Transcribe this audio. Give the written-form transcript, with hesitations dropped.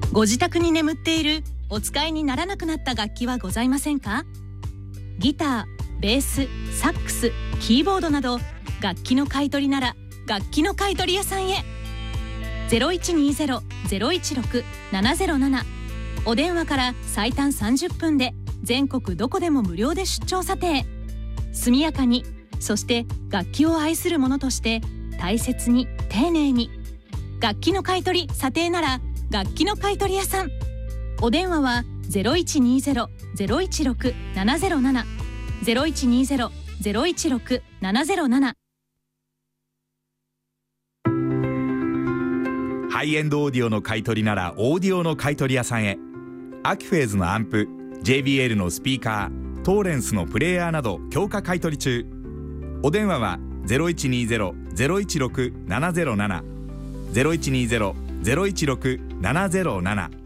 ご自宅に眠っているお使いにならなくなった楽器はございませんか？ギター、ベース、サックス、キーボードなど楽器の買い取りなら楽器の買取屋さんへ。 0120-016-707 お電話から最短30分で全国どこでも無料で出張査定。速やかに、そして楽器を愛する者として大切に丁寧に。楽器の買い取り査定なら楽器の買取屋さん。お電話は 0120-016-707 0120-016-707。 ハイエンドオーディオの買い取りならオーディオの買い取り屋さんへ。アキフェーズのアンプ、 JBL のスピーカー、トーレンスのプレイヤーなど強化買い取り中。お電話は 0120-016-707 0120-016-707